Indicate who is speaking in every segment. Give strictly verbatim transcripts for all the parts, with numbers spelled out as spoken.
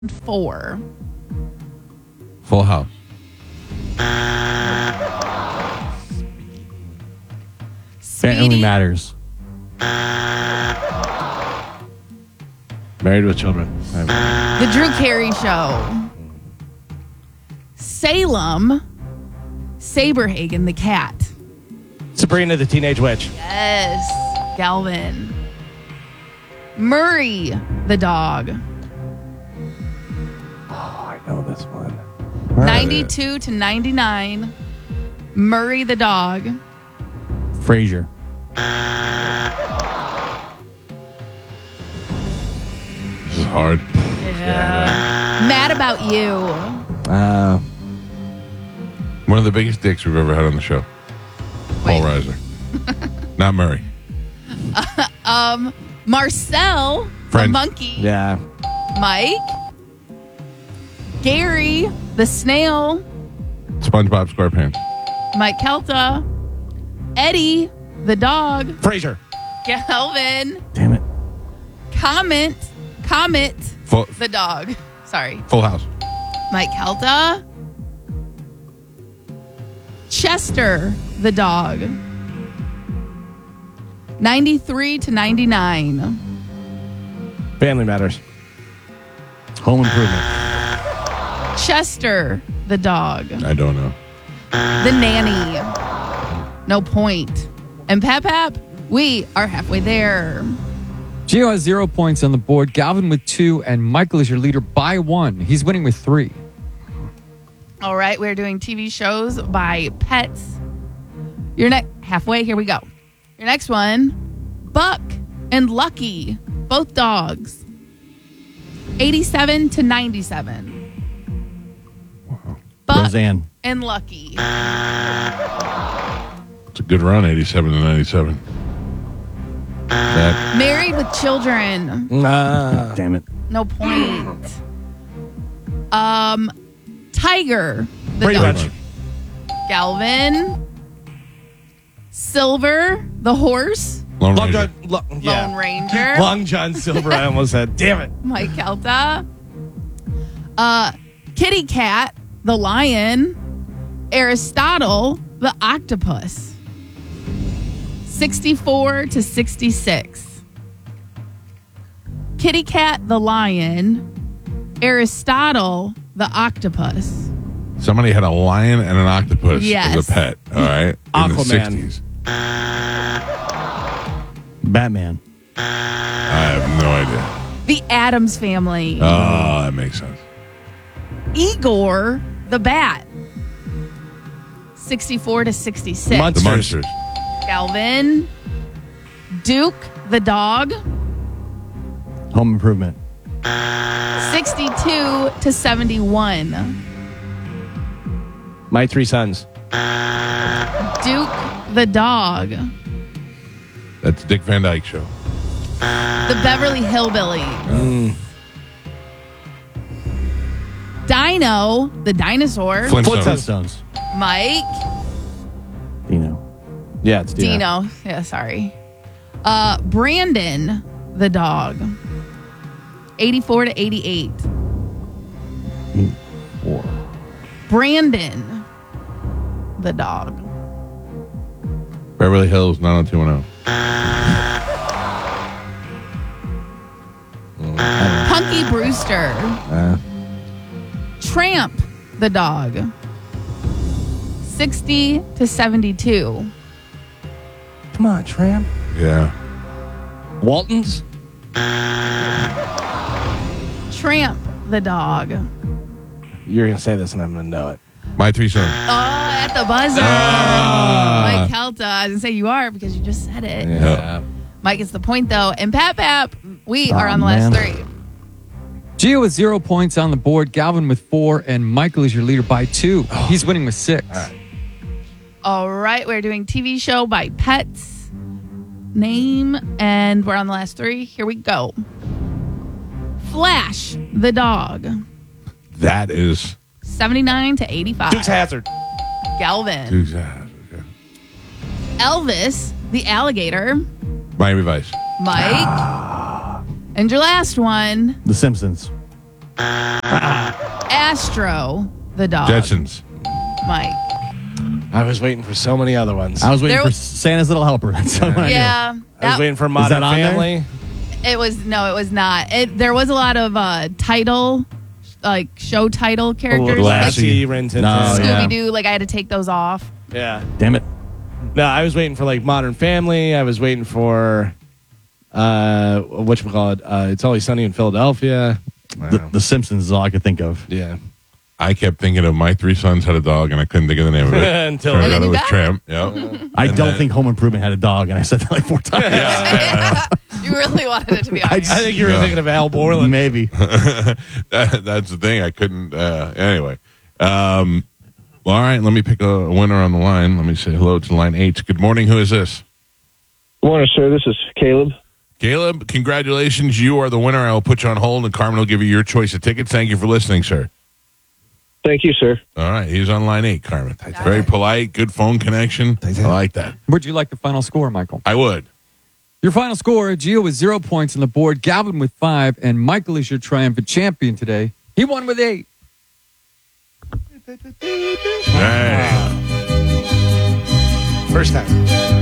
Speaker 1: Four.
Speaker 2: Full House.
Speaker 3: Family
Speaker 1: Speedy.
Speaker 3: Matters. Married with Children.
Speaker 1: The Drew Carey Show. Salem. Saberhagen the cat.
Speaker 3: Sabrina the Teenage Witch.
Speaker 1: Yes. Galvin. Murray the dog.
Speaker 3: Oh, I know this one.
Speaker 1: ninety-two to ninety-nine. Murray the dog.
Speaker 3: Frasier.
Speaker 2: This is hard.
Speaker 1: Yeah. Mad About You.
Speaker 3: Uh,
Speaker 2: One of the biggest dicks we've ever had on the show.
Speaker 1: Wait.
Speaker 2: Paul Reiser. Not Murray.
Speaker 1: Um, Marcel the
Speaker 2: Friend.
Speaker 1: monkey.
Speaker 3: yeah.
Speaker 1: Mike. Gary the snail.
Speaker 2: SpongeBob SquarePants.
Speaker 1: Mike Kelta. Eddie the dog.
Speaker 3: Frasier.
Speaker 1: Galvin.
Speaker 3: Damn it.
Speaker 1: Comment. Comet
Speaker 2: Full,
Speaker 1: the dog. Sorry.
Speaker 2: Full House.
Speaker 1: Mike Kelta. Chester the dog. ninety-three to ninety-nine.
Speaker 3: Family Matters. Home Improvement.
Speaker 1: Chester the dog.
Speaker 2: I don't know.
Speaker 1: The nanny. No point. And Pap Pap, we are halfway there.
Speaker 4: Gio has zero points on the board. Galvin with two, and Michael is your leader by one. He's winning with three.
Speaker 1: All right, we're doing T V shows by pets. Your next halfway, here we go. Your next one, Buck and Lucky, both dogs. eighty-seven to ninety-seven. Buck
Speaker 3: Roseanne.
Speaker 1: and Lucky.
Speaker 2: It's a good run, eighty-seven to ninety-seven. That,
Speaker 1: Married with Children.
Speaker 3: Uh, Damn it.
Speaker 1: No point. Um, Tiger. The
Speaker 3: Pretty
Speaker 1: dog.
Speaker 3: much.
Speaker 1: Galvin. Silver, the horse.
Speaker 2: Lone
Speaker 3: Long
Speaker 2: Ranger.
Speaker 3: John. Lo- yeah.
Speaker 1: Lone Ranger.
Speaker 3: Long John Silver. I almost said. Damn it.
Speaker 1: Mike Kelta. Uh, Kitty Cat, the lion. Aristotle, the octopus. sixty-four to sixty-six. Kitty Cat, the lion. Aristotle, the octopus.
Speaker 2: Somebody had a lion and an octopus
Speaker 1: Yes.
Speaker 2: as a pet. All right. In the
Speaker 3: Aquaman.
Speaker 2: sixties.
Speaker 3: Batman.
Speaker 2: I have no idea.
Speaker 1: The Addams Family.
Speaker 2: Oh, that makes sense.
Speaker 1: Igor, the bat. sixty-four to sixty-six.
Speaker 3: Munsters.
Speaker 2: The Munsters.
Speaker 1: Galvin. Duke, the dog.
Speaker 3: Home Improvement.
Speaker 1: sixty-two to seventy-one.
Speaker 3: My Three Sons.
Speaker 1: Duke, the dog.
Speaker 2: That's Dick Van Dyke Show.
Speaker 1: The Beverly Hillbillies. Dino, the dinosaur.
Speaker 2: Flintstones.
Speaker 3: Flintstones.
Speaker 1: Mike.
Speaker 3: Dino. Yeah, it's Dino.
Speaker 1: Dino. Yeah, sorry. Uh, Brandon, the dog. eighty-four to eighty-eight.
Speaker 3: Four.
Speaker 1: Brandon, the dog.
Speaker 2: Beverly Hills nine oh two one oh.
Speaker 1: Punky Brewster.
Speaker 3: Uh,
Speaker 1: Tramp, the dog. sixty to seventy-two.
Speaker 3: come on, Tramp.
Speaker 2: Yeah.
Speaker 3: Waltons.
Speaker 1: Tramp, the dog.
Speaker 3: You're going to say this and I'm going to know it.
Speaker 2: My Three Sons.
Speaker 1: Oh, at the buzzer.
Speaker 2: Ah.
Speaker 1: Mike Kelta. I didn't say you are because you just said it.
Speaker 2: Yeah.
Speaker 1: Mike gets the point, though. And Pap Pap, we
Speaker 3: Oh,
Speaker 1: are on the last
Speaker 3: man.
Speaker 1: three.
Speaker 4: Gio with zero points on the board. Galvin with four, and Michael is your leader by two. He's winning with six.
Speaker 1: All right, we're doing T V show by pets, name, and we're on the last three. Here we go. Flash, the dog.
Speaker 2: That is
Speaker 1: seventy-nine to eighty-five.
Speaker 3: Dukes Hazzard.
Speaker 1: Galvin.
Speaker 2: Dukes Hazzard. Okay.
Speaker 1: Elvis, the alligator.
Speaker 2: Miami Vice.
Speaker 1: Mike. And your last one,
Speaker 3: The Simpsons.
Speaker 1: Astro, the dog.
Speaker 2: Jetsons.
Speaker 1: Mike.
Speaker 3: I was waiting for so many other ones.
Speaker 5: I was waiting
Speaker 1: There
Speaker 5: for
Speaker 1: was-
Speaker 5: Santa's Little Helper. That's what I knew.
Speaker 1: Yeah.
Speaker 3: I was
Speaker 1: that-
Speaker 3: waiting for Modern
Speaker 5: that on there?
Speaker 3: Family.
Speaker 1: It was no, it was not. It there was a lot of uh title, like show title characters, like
Speaker 3: Lassie, Rin Tin
Speaker 5: No,
Speaker 3: Tin.
Speaker 5: yeah.
Speaker 1: Scooby Doo. Like I had to take those off.
Speaker 3: Yeah.
Speaker 5: Damn it.
Speaker 3: No, I was waiting for like Modern Family. I was waiting for uh whatchamacallit? Uh It's Always Sunny in Philadelphia.
Speaker 5: The, the Simpsons is all I could think of.
Speaker 3: Yeah.
Speaker 2: I kept thinking of My Three Sons Had a Dog, and I couldn't think of the name of it.
Speaker 3: Until
Speaker 2: Turned
Speaker 1: And then
Speaker 2: out it
Speaker 1: you
Speaker 2: was
Speaker 1: got it.
Speaker 2: Tramp. Yep.
Speaker 5: I
Speaker 2: And
Speaker 5: don't
Speaker 2: then-
Speaker 5: think Home Improvement had a dog, and I said that like four times.
Speaker 1: You really wanted it to be on.
Speaker 5: I
Speaker 1: here.
Speaker 5: just-
Speaker 3: I think you were
Speaker 2: Yeah.
Speaker 3: thinking of Al Borland.
Speaker 5: Maybe.
Speaker 2: that, that's the thing. I couldn't. Uh, anyway. Um, well, all right. Let me pick a winner on the line. Let me say hello to line eight. Good morning. Who is this?
Speaker 6: Good morning, sir. This is Caleb.
Speaker 2: Caleb, congratulations. You are the winner. I will put you on hold, and Carmen will give you your choice of tickets. Thank you for listening, sir.
Speaker 6: Thank you, sir.
Speaker 2: All right. He's on line eight, Carmen. Very polite, good phone connection. I like that.
Speaker 4: Where'd you like the final score, Michael?
Speaker 2: I would.
Speaker 4: Your final score, Gio with zero points on the board, Galvin with five, and Michael is your triumphant champion today. He won with eight.
Speaker 2: Hey.
Speaker 3: First time.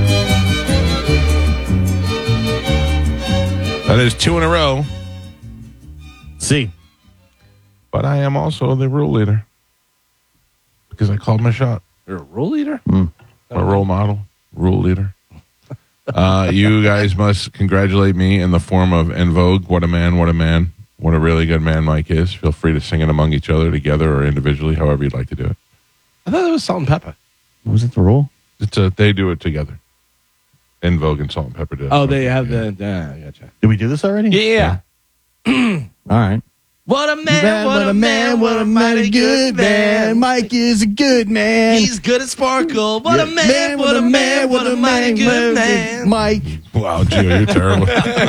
Speaker 2: That is two in a row,
Speaker 5: See.
Speaker 2: but I am also the rule leader because I called my shot.
Speaker 3: You're a rule leader?
Speaker 2: A role model, rule leader. Uh, you guys must congratulate me in the form of En Vogue. What a man, what a man. What a really good man Mike is. Feel free to sing it among each other, together, or individually, however you'd like to do it.
Speaker 3: I thought it was Salt and Pepper.
Speaker 5: Was it the rule?
Speaker 2: It's a, they do it together. En Vogue and Salt and Pepper do it.
Speaker 3: Oh, they have the. Yeah, I gotcha.
Speaker 5: Did we do this already?
Speaker 3: Yeah.
Speaker 5: All right.
Speaker 3: What a man, what a man, what a mighty good man.
Speaker 5: Mike is a good man.
Speaker 3: He's good at sparkle. What
Speaker 5: Yeah.
Speaker 3: a man, what a man, what a mighty good man.
Speaker 5: Mike.
Speaker 2: Wow, Gio, you're terrible.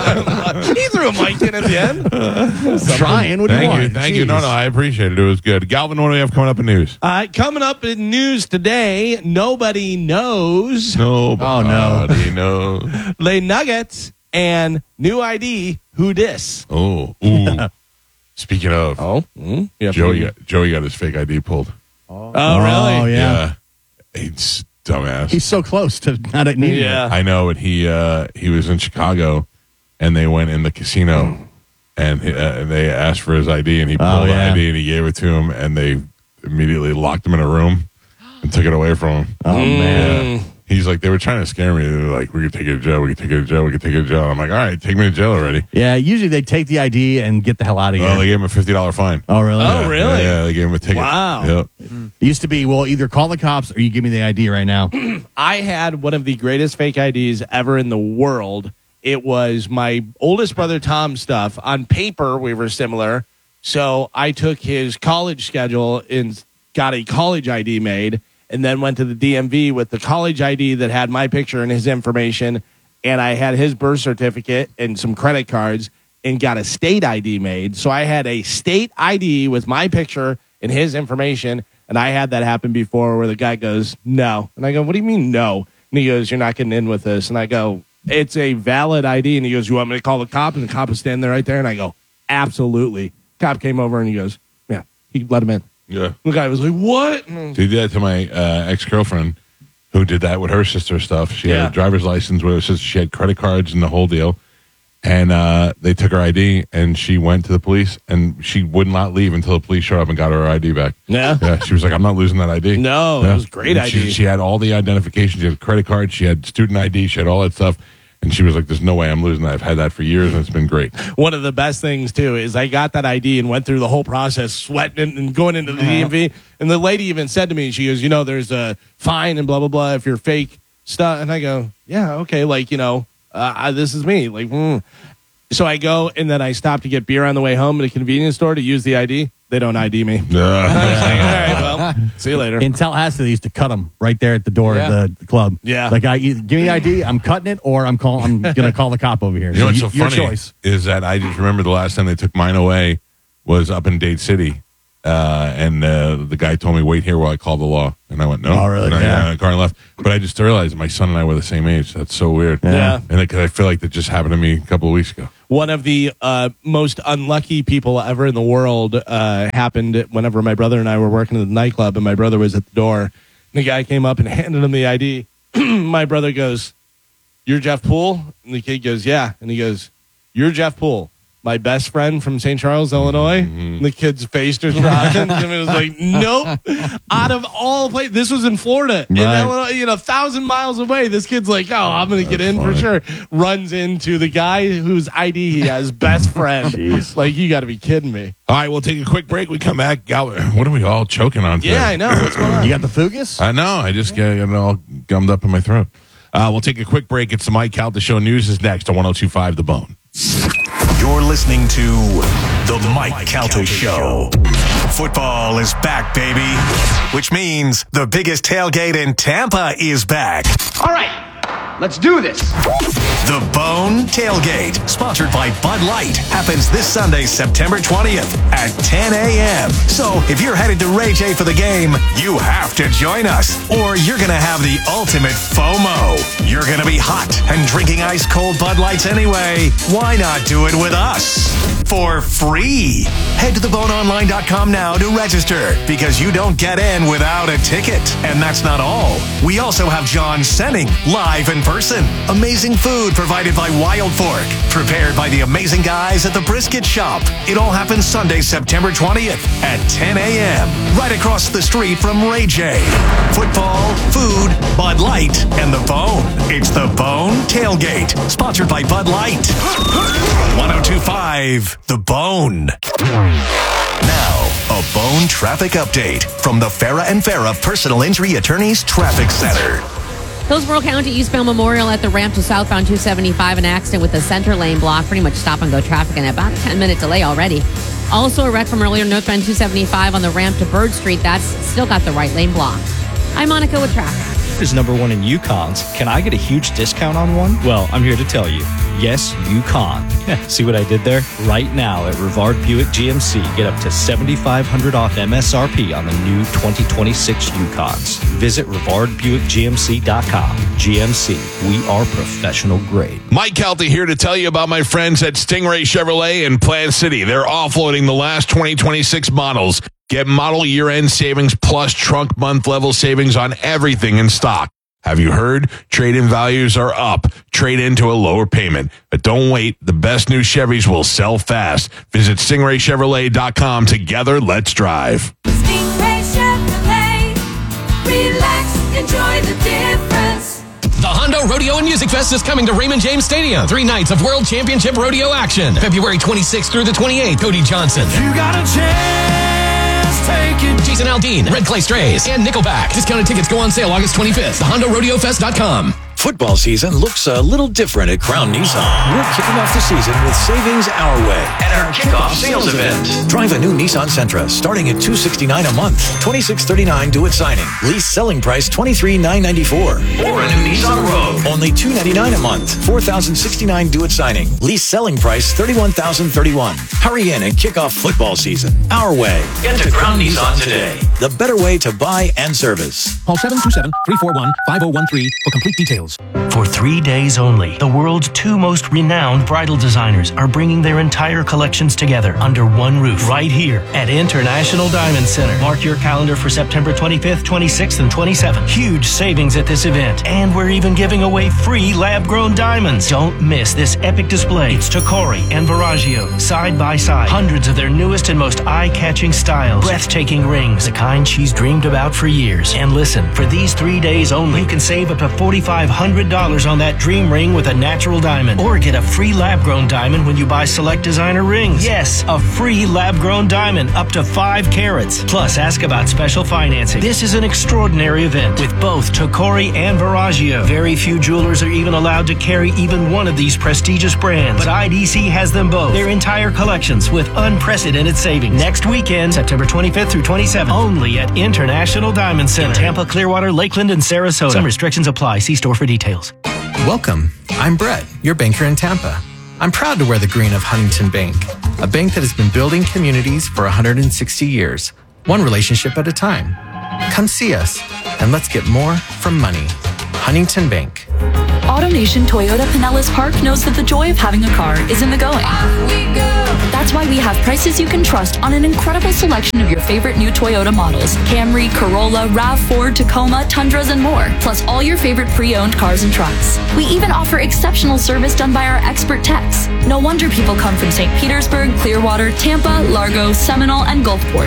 Speaker 3: He threw a mic in at the end.
Speaker 5: Trying. What do you
Speaker 2: Thank
Speaker 5: want?
Speaker 2: you. Thank you. No,
Speaker 5: Jeez.
Speaker 2: no, I appreciate it. It was good. Galvin, what do we have coming up in news?
Speaker 3: Uh, coming up in news today, nobody knows.
Speaker 2: Nobody
Speaker 5: Oh,
Speaker 2: knows.
Speaker 3: Lay Nuggets and new I D. Who dis?
Speaker 2: Oh, ooh. Speaking of,
Speaker 3: Oh, mm, yeah,
Speaker 2: Joey got, Joey got his fake I D pulled.
Speaker 3: Oh,
Speaker 5: Oh,
Speaker 3: really?
Speaker 5: yeah.
Speaker 2: He's dumbass.
Speaker 5: He's so close to not needing it.
Speaker 3: Yeah.
Speaker 2: I know, but he uh, he was in Chicago, and they went in the casino, and uh, they asked for his I D, and he pulled
Speaker 5: Oh,
Speaker 2: the
Speaker 5: yeah.
Speaker 2: I D, and he gave it to him, and they immediately locked him in a room and took it away from him.
Speaker 5: Oh, man.
Speaker 2: Yeah. He's like, they were trying to scare me. They were like, we could take you to jail. We could take you to jail. We could take you to jail. I'm like, all right, take me to jail already.
Speaker 5: Yeah, usually they take the I D and get the hell out of
Speaker 2: Well, they
Speaker 5: here.
Speaker 2: gave him a fifty dollars fine.
Speaker 5: Oh, really?
Speaker 3: Oh, really?
Speaker 2: Yeah, yeah, they gave him a ticket.
Speaker 3: Wow.
Speaker 2: Yep.
Speaker 5: It used to be, well, either call the cops or you give me the I D right now.
Speaker 3: I had one of the greatest fake I Ds ever in the world. It was my oldest brother Tom's stuff. On paper, we were similar. So I took his college schedule and got a college I D made, and then went to the D M V with the college I D that had my picture and his information. And I had his birth certificate and some credit cards and got a state I D made. So I had a state I D with my picture and his information. And I had that happen before where the guy goes, no. And I go, what do you mean no? And he goes, you're not getting in with this. And I go, it's a valid I D. And he goes, you want me to call the cop? And the cop is standing there right there. And I go, absolutely. Cop came over and he goes, yeah, he let him in.
Speaker 2: Yeah.
Speaker 3: The guy was like, what? And
Speaker 2: So he did that to my uh, ex-girlfriend who did that with her sister stuff. She
Speaker 3: Yeah.
Speaker 2: had a driver's license with her sister. She had credit cards and the whole deal. And uh, they took her I D, and she went to the police, and she would not leave until the police showed up and got her I D back.
Speaker 3: Yeah.
Speaker 2: Yeah, she was like, I'm not losing that I D.
Speaker 3: No,
Speaker 2: Yeah.
Speaker 3: it was great
Speaker 2: And she,
Speaker 3: I D.
Speaker 2: She had all the identification. She had credit cards. She had student I D. She had all that stuff. And she was like, there's no way I'm losing that. I've had that for years, and it's been great.
Speaker 3: One of the best things too is I got that I D and went through the whole process, sweating and going into the D M V. And the lady even said to me, she goes, "You know, there's a fine and blah blah blah if you're fake stuff." And I go, "Yeah, okay, like you know, uh, I, this is me." Like, mm. So I go and then I stop to get beer on the way home at a convenience store to use the I D. They don't I D me. I was like, all right, well, see you later.
Speaker 5: In Tallahassee, they used to cut them right there at the door
Speaker 4: Yeah.
Speaker 5: of the club.
Speaker 3: Yeah.
Speaker 5: Like, I either give me the I D, I'm cutting it, or I'm call, I'm going to call the cop over here.
Speaker 2: You know what's so
Speaker 5: your
Speaker 2: funny
Speaker 5: choice.
Speaker 2: is that I just remember the last time they took mine away was up in Dade City, Uh, and uh, the guy told me, wait here while I call the law. And I went, no.
Speaker 5: Oh, really?
Speaker 2: And I
Speaker 5: Yeah.
Speaker 2: got in the car and left. But I just realized my son and I were the same age. That's so weird.
Speaker 3: Yeah.
Speaker 2: And because I feel like that just happened to me a couple of weeks ago.
Speaker 3: One of the uh, most unlucky people ever in the world uh, happened whenever my brother and I were working at the nightclub, and my brother was at the door. And the guy came up and handed him the I D. My brother goes, "You're Jeff Poole?" And the kid goes, "Yeah." And he goes, "You're Jeff Poole, my best friend from Saint Charles, Illinois."
Speaker 2: Mm-hmm.
Speaker 3: And the kid's face just rocked. And it was like, nope. Out of all places, this was in Florida, in
Speaker 5: Right.
Speaker 3: Illinois, you know, a thousand miles away. This kid's like, "Oh, I'm going to get in
Speaker 2: funny.
Speaker 3: for sure." Runs into the guy whose I D he has, best friend. Like, you got to be kidding me.
Speaker 2: All right, we'll take a quick break. We come back. Gal- what are we all choking on today?
Speaker 3: Yeah, I know. What's going on?
Speaker 5: You got the Fugus?
Speaker 2: I know. I just got it all gummed up in my throat. Uh, we'll take a quick break. It's the Mike Calta Show. News is next on one oh two point five The Bone.
Speaker 7: You're listening to The Mike Calta Show. Football is back, baby. Which means the biggest tailgate in Tampa is back.
Speaker 8: All right, let's do this.
Speaker 7: The Bone Tailgate, sponsored by Bud Light, happens this Sunday, September twentieth at ten a.m. So if you're headed to Ray J for the game, you have to join us, or you're going to have the ultimate FOMO. You're going to be hot and drinking ice cold Bud Lights anyway. Why not do it with us for free? Head to the bone online dot com now to register, because you don't get in without a ticket. And that's not all. We also have John Senning live in person. Amazing food provided by Wild Fork, prepared by the amazing guys at the Brisket Shop. It all happens Sunday, September twentieth at ten a.m. right across the street from Ray J. Football, food, Bud Light, and the Bone. It's the Bone Tailgate, sponsored by Bud Light. one oh two point five The Bone. Now, a Bone traffic update from the Farah and Farah Personal Injury Attorneys Traffic Center.
Speaker 9: Hillsborough County eastbound Memorial at the ramp to southbound two seventy-five, an accident with a center lane block, pretty much stop and go traffic, and about a ten minute delay already. Also a wreck from earlier northbound two seventy-five on the ramp to Bird Street. That's still got the right lane blocked. I'm Monica with traffic.
Speaker 10: Is number one in Yukons. Can I get a huge discount on one? Well, I'm here to tell you. Yes, Yukon. See what I did there? Right now at Rivard Buick G M C, get up to seventy-five hundred dollars off M S R P on the new twenty twenty-six Yukons. Visit Rivard Buick G M C dot com. G M C, we are professional grade.
Speaker 2: Mike Calta here to tell you about my friends at Stingray Chevrolet in Plant City. They're offloading the last twenty twenty-six models. Get model year-end savings plus trunk month level savings on everything in stock. Have you heard? Trade-in values are up. Trade into a lower payment. But don't wait. The best new Chevys will sell fast. Visit Stingray Chevrolet dot com. Together, let's drive.
Speaker 11: Stingray Chevrolet. Relax, enjoy the difference.
Speaker 12: The Hondo Rodeo and Music Fest is coming to Raymond James Stadium. Three nights of World Championship Rodeo action. February twenty-sixth through the twenty-eighth. Cody Johnson.
Speaker 11: You got a chance, take it.
Speaker 12: Jason Aldean, Red Clay Strays, and Nickelback. Discounted tickets go on sale August twenty-fifth. The Hondo Rodeo Fest dot com.
Speaker 13: Football season looks a little different at Crown Nissan. We're kicking off the season with savings our way at our kickoff sales event. Drive a new Nissan Sentra starting at two hundred sixty-nine dollars a month, twenty-six thirty-nine due at signing. Lease selling price twenty-three thousand nine hundred ninety-four dollars. Or a new Nissan Rogue, only two hundred ninety-nine dollars a month, four thousand sixty-nine dollars due at signing. Lease selling price thirty-one thousand thirty-one dollars. Hurry in and kick off football season our way. Get to Crown Nissan today. The better way to buy and service.
Speaker 14: Call seven two seven, three four one, five oh one three for complete details.
Speaker 15: For three days only, the world's two most renowned bridal designers are bringing their entire collections together under one roof right here at International Diamond Center. Mark your calendar for September twenty-fifth, twenty-sixth, and twenty-seventh. Huge savings at this event, and we're even giving away free lab-grown diamonds. Don't miss this epic display. It's Tacori and Verragio, side by side. Hundreds of their newest and most eye-catching styles. Breathtaking rings, the kind she's dreamed about for years. And listen, for these three days only, you can save up to four thousand five hundred dollars on that dream ring with a natural diamond. Or get a free lab-grown diamond when you buy select designer rings. Yes, a free lab-grown diamond up to five carats. Plus, ask about special financing. This is an extraordinary event with both Tacori and Verragio. Very few jewelers are even allowed to carry even one of these prestigious brands. But I D C has them both. Their entire collections with unprecedented savings. Next weekend, September twenty-fifth through twenty-seventh. Only at International Diamond Center. In Tampa, Clearwater, Lakeland, and Sarasota. Some restrictions apply. See store for details.
Speaker 16: Welcome. I'm Brett, your banker in Tampa. I'm proud to wear the green of Huntington Bank, a bank that has been building communities for one hundred sixty years, one relationship at a time. Come see us, and let's get more from money. Huntington Bank.
Speaker 17: AutoNation Toyota Pinellas Park knows that the joy of having a car is in the going. That's why we have prices you can trust on an incredible selection of your favorite new Toyota models. Camry, Corolla, RAV four, Tacoma, Tundras, and more. Plus all your favorite pre-owned cars and trucks. We even offer exceptional service done by our expert techs. No wonder people come from Saint Petersburg, Clearwater, Tampa, Largo, Seminole, and Gulfport.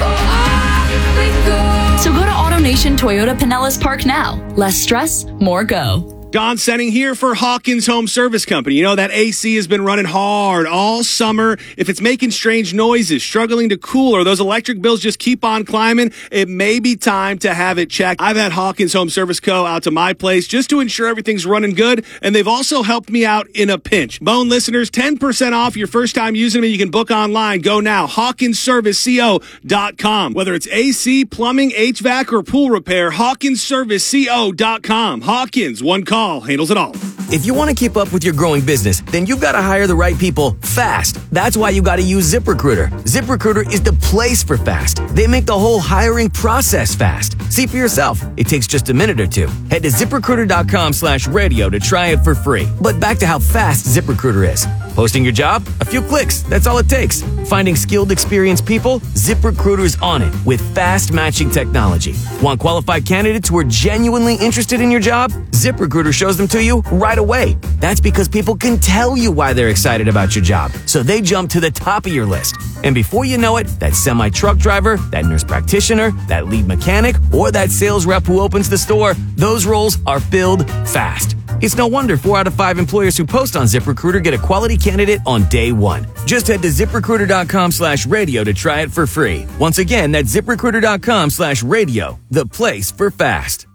Speaker 17: So go to AutoNation Toyota Pinellas Park now. Less stress, more go.
Speaker 18: Don Senning here for Hawkins Home Service Company. You know, that A C has been running hard all summer. If it's making strange noises, struggling to cool, or those electric bills just keep on climbing, it may be time to have it checked. I've had Hawkins Home Service Co. out to my place just to ensure everything's running good, and they've also helped me out in a pinch. Bone listeners, ten percent off your first time using them. You can book online. Go now, hawkins service co dot com. Whether it's A C, plumbing, H V A C, or pool repair, hawkins service co dot com. Hawkins, one call. Handles it all.
Speaker 19: If you want to keep up with your growing business, then you've got to hire the right people fast. That's why you got to use ZipRecruiter. ZipRecruiter is the place for fast. They make the whole hiring process fast. See for yourself. It takes just a minute or two. Head to ZipRecruiter.com slash radio to try it for free. But back to how fast ZipRecruiter is. Posting your job? A few clicks. That's all it takes. Finding skilled, experienced people? ZipRecruiter's on it with fast matching technology. Want qualified candidates who are genuinely interested in your job? ZipRecruiter shows them to you right away. That's because people can tell you why they're excited about your job, so they jump to the top of your list. And before you know it, that semi-truck driver, that nurse practitioner, that lead mechanic, or that sales rep who opens the store, those roles are filled fast. It's no wonder four out of five employers who post on ZipRecruiter get a quality candidate on day one. Just head to ZipRecruiter.com slash radio to try it for free. Once again, that's ZipRecruiter.com slash radio, the place for fast.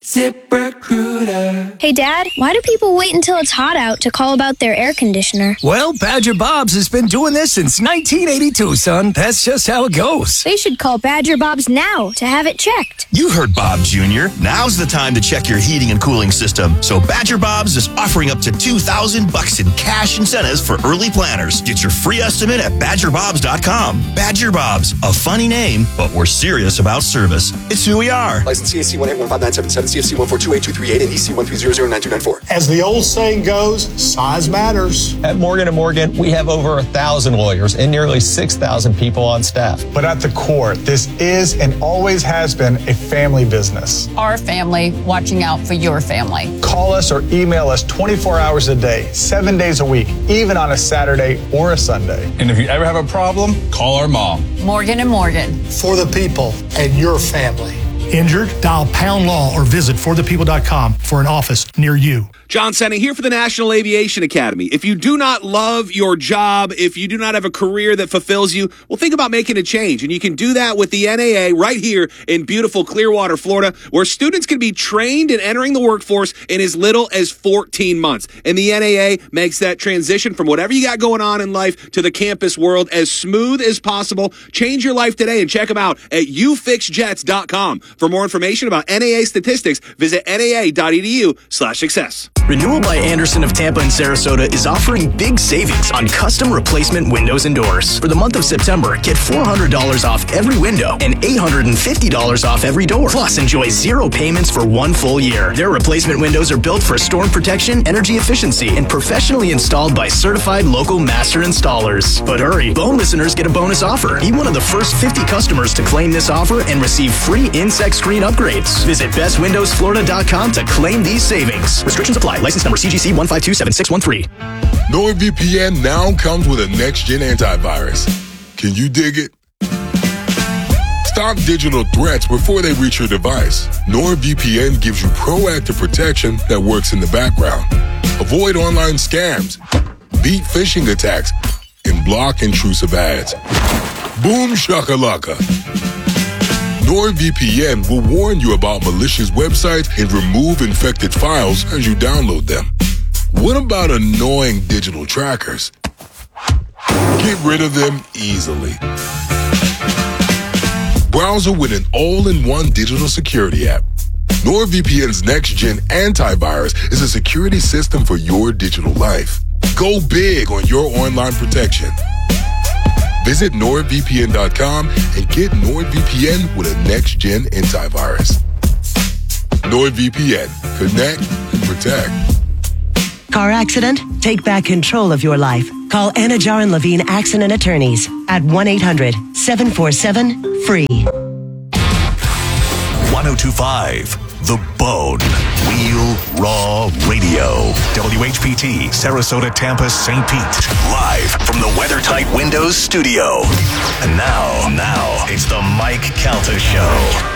Speaker 20: ZipRecruiter. Hey, Dad, why do people wait until it's hot out to call about their air conditioner?
Speaker 21: Well, Badger Bob's has been doing this since nineteen eighty-two, son. That's just how it goes.
Speaker 20: They should call Badger Bob's now to have it checked.
Speaker 22: You heard Bob Junior Now's the time to check your heating and cooling system. So Badger Bob's is offering up to two thousand bucks in cash incentives for early planners. Get your free estimate at badger bobs dot com. Badger Bob's, a funny name, but we're serious about service. It's who we are.
Speaker 23: License C A C one eight one five nine seven seven, C F C one four two eight two three eight, and E C one three zero zero nine two nine four.
Speaker 24: As the old saying goes, size matters.
Speaker 25: At Morgan and Morgan, we have over a thousand lawyers and nearly six thousand people on staff.
Speaker 24: But at the core, this is and always has been a family business.
Speaker 26: Our family watching out for your family.
Speaker 24: Call us or email us twenty-four hours a day, seven days a week, even on a Saturday or a Sunday.
Speaker 27: And if you ever have a problem, call our mom.
Speaker 26: Morgan and Morgan.
Speaker 24: For the people and your family. Injured? Dial pound law or visit for the people dot com for an office near you.
Speaker 18: John Senning here for the National Aviation Academy. If you do not love your job, if you do not have a career that fulfills you, well, think about making a change. And you can do that with the N A A right here in beautiful Clearwater, Florida, where students can be trained in entering the workforce in as little as fourteen months. And the N A A makes that transition from whatever you got going on in life to the campus world as smooth as possible. Change your life today and check them out at u fix jets dot com. For more information about N A A statistics, visit N A A dot E D U slash success.
Speaker 28: Renewal by Anderson of Tampa and Sarasota is offering big savings on custom replacement windows and doors. For the month of September, get four hundred dollars off every window and eight hundred fifty dollars off every door. Plus, enjoy zero payments for one full year. Their replacement windows are built for storm protection, energy efficiency, and professionally installed by certified local master installers. But hurry, Bone listeners get a bonus offer. Be one of the first fifty customers to claim this offer and receive free insect screen upgrades. Visit best windows florida dot com to claim these savings. Restrictions apply. License number C G C one five two seven six one three.
Speaker 29: NordVPN now comes with a next-gen antivirus. Can you dig it? Stop digital threats before they reach your device. NordVPN gives you proactive protection that works in the background. Avoid online scams, beat phishing attacks, and block intrusive ads. Boom shakalaka. NordVPN will warn you about malicious websites and remove infected files as you download them. What about annoying digital trackers? Get rid of them easily. Browser with an all-in-one digital security app. NordVPN's next-gen antivirus is a security system for your digital life. Go big on your online protection. Visit NordVPN dot com and get NordVPN with a next-gen antivirus. NordVPN. Connect and protect.
Speaker 1: Car accident? Take back control of your life. Call Anajar and Levine Accident Attorneys at one eight hundred seven four seven free.
Speaker 3: one oh two point five The Bone. Real Raw Radio. W H P T, Sarasota, Tampa, Saint Pete. Live from the WeatherTight Windows studio. And now, now, it's the Mike Calta Show.